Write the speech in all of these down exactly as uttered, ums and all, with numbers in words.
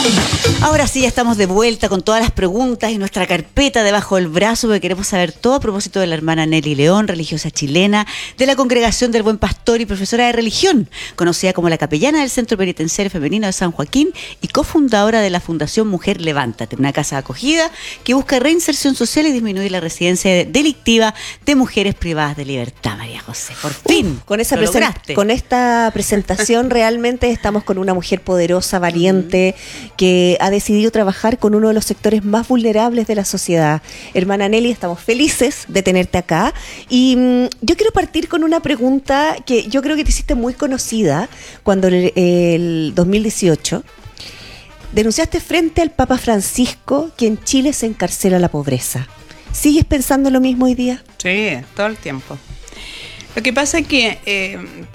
Ahora sí, ya estamos de vuelta con todas las preguntas y nuestra carpeta debajo del brazo, porque queremos saber todo a propósito de la hermana Nelly León, religiosa chilena de la Congregación del Buen Pastor y profesora de religión, conocida como la capellana del Centro Penitenciario Femenino de San Joaquín y cofundadora de la Fundación Mujer Levántate, una casa de acogida que busca reinserción social y disminuir la residencia delictiva de mujeres privadas de libertad. María José, por fin, uh, con, esa lo presen- lograste. Con esta presentación realmente estamos con una mujer poderosa, valiente, uh-huh. que ha decidido trabajar con uno de los sectores más vulnerables de la sociedad. Hermana Nelly, estamos felices de tenerte acá y mmm, yo quiero partir con una pregunta que yo creo que te hiciste muy conocida cuando el, el dos mil dieciocho denunciaste frente al Papa Francisco que en Chile se encarcela la pobreza. ¿Sigues pensando lo mismo hoy día? Sí, todo el tiempo. Lo que pasa es que eh,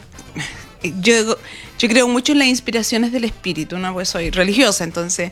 yo, yo creo mucho en las inspiraciones del espíritu, ¿no? Pues soy religiosa, entonces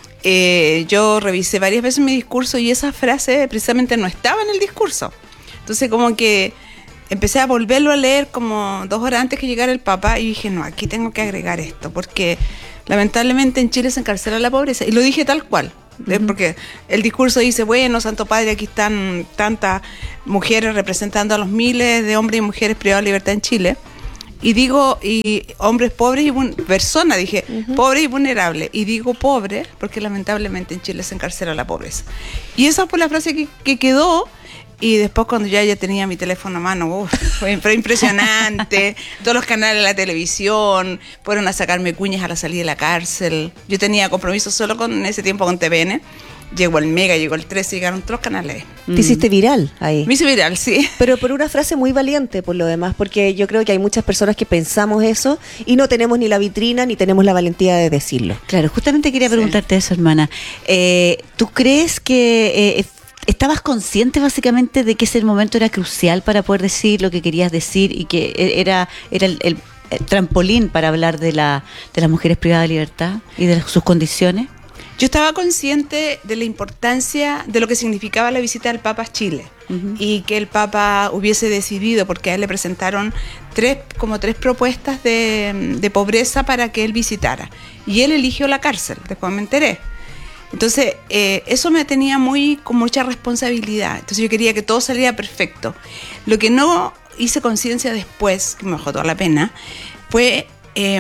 eh, yo revisé varias veces mi discurso y esa frase precisamente no estaba en el discurso. Entonces como que empecé a volverlo a leer como dos horas antes que llegara el Papa y dije, no, aquí tengo que agregar esto, porque lamentablemente en Chile se encarcela la pobreza. Y lo dije tal cual. ¿eh? Uh-huh. Porque el discurso dice, bueno, Santo Padre, aquí están tantas mujeres representando a los miles de hombres y mujeres privados de libertad en Chile. Y digo, y hombres pobres y personas, dije, uh-huh. pobres y vulnerables. Y digo pobre, porque lamentablemente en Chile se encarcela la pobreza. Y esa fue la frase que, que quedó. Y después cuando ya, ya tenía mi teléfono a mano, uf, fue, fue impresionante. Todos los canales de la televisión fueron a sacarme cuñas a la salida de la cárcel. Yo tenía compromiso solo con en ese tiempo con T V N. Llegó el Mega, llegó el trece, llegaron todos los canales. Te mm. hiciste viral ahí. Me hice viral, sí. Pero por una frase muy valiente por lo demás, porque yo creo que hay muchas personas que pensamos eso y no tenemos ni la vitrina ni tenemos la valentía de decirlo. Claro, justamente quería preguntarte sí. eso, hermana. Eh, ¿Tú crees que... Eh, ¿Estabas consciente básicamente de que ese momento era crucial para poder decir lo que querías decir y que era, era el, el, el trampolín para hablar de, la, de las mujeres privadas de libertad y de sus condiciones? Yo estaba consciente de la importancia de lo que significaba la visita del Papa a Chile uh-huh. y que el Papa hubiese decidido, porque a él le presentaron tres, como tres propuestas de, de pobreza para que él visitara. Y él eligió la cárcel, después me enteré. Entonces, eh, eso me tenía muy con mucha responsabilidad. Entonces yo quería que todo saliera perfecto. Lo que no hice conciencia después, que me bajó toda la pena, fue eh,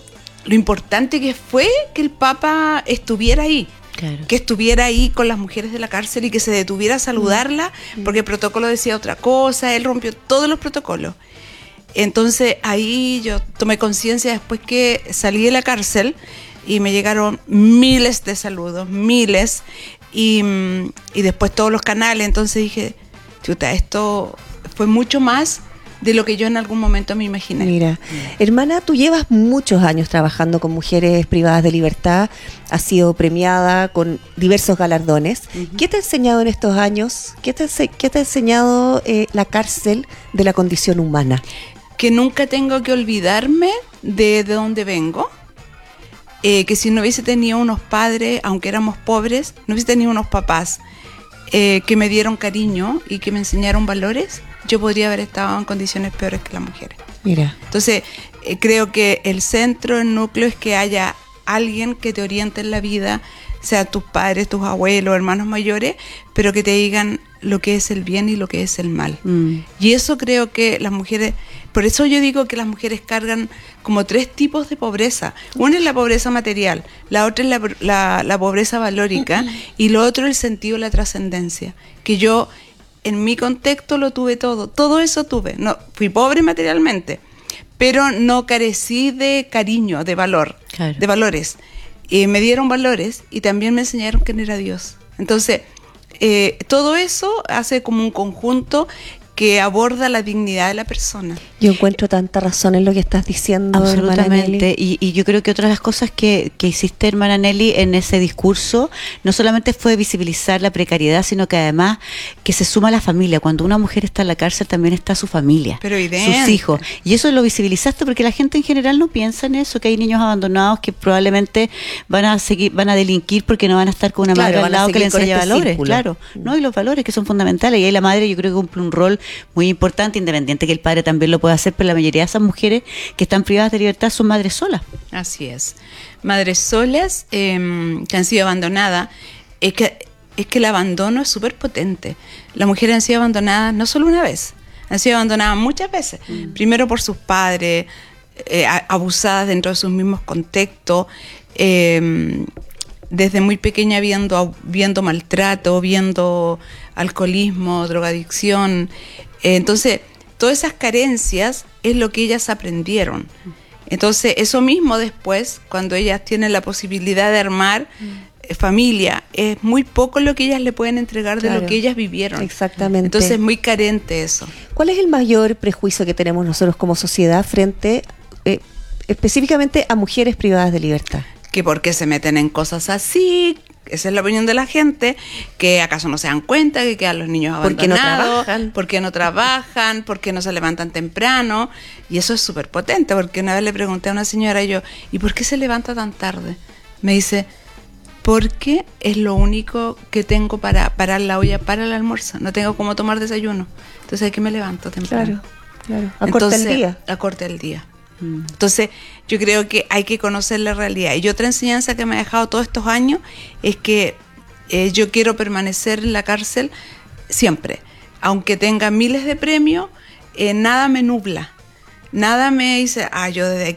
lo importante que fue que el Papa estuviera ahí. Claro. Que estuviera ahí con las mujeres de la cárcel y que se detuviera a saludarla, mm. porque el protocolo decía otra cosa, él rompió todos los protocolos. Entonces ahí yo tomé conciencia después que salí de la cárcel y me llegaron miles de saludos, miles, y, y después todos los canales. Entonces dije, chuta, esto fue mucho más de lo que yo en algún momento me imaginé. Mira, hermana, tú llevas muchos años trabajando con mujeres privadas de libertad, has sido premiada con diversos galardones. Uh-huh. ¿Qué te ha enseñado en estos años? ¿Qué te, qué te ha enseñado eh, la cárcel de la condición humana? Que nunca tengo que olvidarme de, de dónde vengo. Eh, que si no hubiese tenido unos padres, aunque éramos pobres, no hubiese tenido unos papás eh, que me dieron cariño y que me enseñaron valores, yo podría haber estado en condiciones peores que las mujeres. Mira. Entonces, eh, creo que el centro, el núcleo es que haya alguien que te oriente en la vida, sea tus padres, tus abuelos, hermanos mayores, pero que te digan lo que es el bien y lo que es el mal. Mm. Y eso creo que las mujeres, por eso yo digo que las mujeres cargan como tres tipos de pobreza. Una es la pobreza material, la otra es la, la, la pobreza valórica y lo otro es el sentido de la trascendencia, que yo en mi contexto lo tuve todo, todo eso tuve. No, fui pobre materialmente, pero no carecí de cariño, de valor, claro. de valores. Eh, me dieron valores y también me enseñaron quién era Dios. Entonces, eh, todo eso hace como un conjunto que aborda la dignidad de la persona. Yo encuentro tanta razón en lo que estás diciendo, absolutamente, y, y yo creo que otra de las cosas que, que hiciste, hermana Nelly, en ese discurso, no solamente fue visibilizar la precariedad, sino que además que se suma a la familia. Cuando una mujer está en la cárcel, también está su familia, pero sus hijos, y eso lo visibilizaste porque la gente en general no piensa en eso, que hay niños abandonados que probablemente van a seguir, van a delinquir porque no van a estar con una claro, madre al lado que le enseña este valores, círculo. claro, ¿no? Y los valores que son fundamentales, y ahí la madre yo creo que cumple un rol muy importante, independiente que el padre también lo pueda hacer, pero la mayoría de esas mujeres que están privadas de libertad son madres solas. Así es. Madres solas eh, que han sido abandonadas. Es que, es que el abandono es súper potente. Las mujeres han sido abandonadas no solo una vez, han sido abandonadas muchas veces. Mm. Primero por sus padres, eh, abusadas dentro de sus mismos contextos, eh, desde muy pequeña viendo, viendo maltrato, viendo alcoholismo, drogadicción. Eh, entonces, todas esas carencias es lo que ellas aprendieron. Entonces, eso mismo después, cuando ellas tienen la posibilidad de armar eh, familia, es muy poco lo que ellas le pueden entregar de claro, lo que ellas vivieron. Exactamente. Entonces, es muy carente eso. ¿Cuál es el mayor prejuicio que tenemos nosotros como sociedad frente eh, específicamente a mujeres privadas de libertad? Que por qué se meten en cosas así, esa es la opinión de la gente, que acaso no se dan cuenta que quedan los niños abandonados, por qué no trabajan, por qué no se levantan temprano, y eso es súper potente, porque una vez le pregunté a una señora, yo, ¿y por qué se levanta tan tarde? Me dice, porque es lo único que tengo para parar la olla para el almuerzo, no tengo cómo tomar desayuno, entonces hay que me levanto temprano. Claro, claro, acorta el día. Acorta el día. Entonces, yo creo que hay que conocer la realidad. Y otra enseñanza que me ha dejado todos estos años es que eh, yo quiero permanecer en la cárcel siempre. Aunque tenga miles de premios, eh, nada me nubla. Nada me dice, ah, yo desde